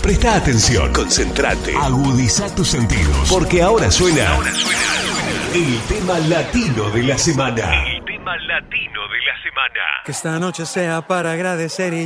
Presta atención, concentrate, agudiza tus sentidos, porque ahora suena el tema latino de la semana. El tema latino de la semana. Que esta noche sea para agradecer y